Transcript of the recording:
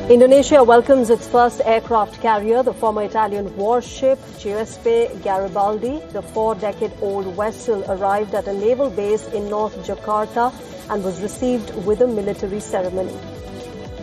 Indonesia welcomes its first aircraft carrier, the former Italian warship Giuseppe Garibaldi. The 4-decade-old vessel arrived at a naval base in North Jakarta and was received with a military ceremony.